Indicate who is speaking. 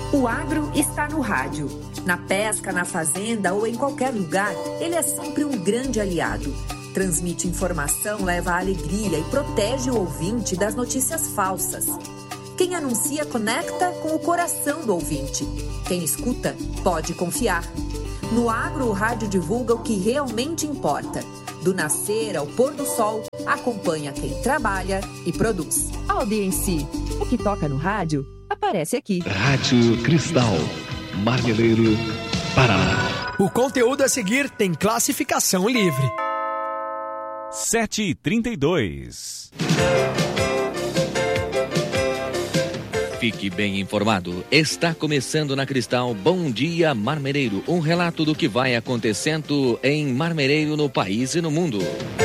Speaker 1: O agro está no rádio. Na pesca, na fazenda ou em qualquer lugar, ele é sempre um grande aliado. Transmite informação, leva alegria e protege o ouvinte das notícias falsas. Quem anuncia conecta com o coração do ouvinte. Quem escuta pode confiar. No agro, o rádio divulga o que realmente importa. Do nascer ao pôr do sol, acompanha quem trabalha e produz.
Speaker 2: Audiência. O que toca no rádio aparece aqui.
Speaker 3: Rádio Cristal, Marmeleiro, Paraná.
Speaker 4: O conteúdo a seguir tem classificação livre.
Speaker 5: 7h32. Fique bem informado. Está começando na Cristal Bom Dia Marmereiro. Um relato do que vai acontecendo em Marmereiro, no país e no mundo.